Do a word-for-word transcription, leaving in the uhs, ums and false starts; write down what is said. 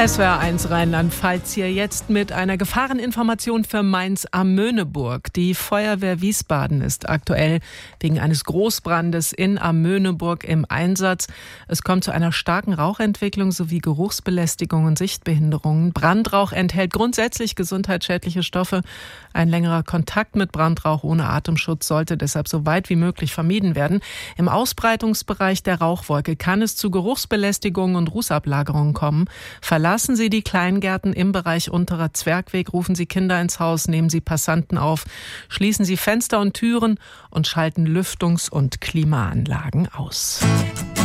S W R eins Rheinland-Pfalz hier jetzt mit einer Gefahreninformation für Mainz am Möhneburg. Die Feuerwehr Wiesbaden ist aktuell wegen eines Großbrandes in am Möhneburg im Einsatz. Es kommt zu einer starken Rauchentwicklung sowie Geruchsbelästigung und Sichtbehinderungen. Brandrauch enthält grundsätzlich gesundheitsschädliche Stoffe. Ein längerer Kontakt mit Brandrauch ohne Atemschutz sollte deshalb so weit wie möglich vermieden werden. Im Ausbreitungsbereich der Rauchwolke kann es zu Geruchsbelästigungen und Rußablagerungen kommen. Verlassen Sie die Kleingärten im Bereich Unterer Zwergweg, rufen Sie Kinder ins Haus, nehmen Sie Passanten auf, schließen Sie Fenster und Türen und schalten Lüftungs- und Klimaanlagen aus.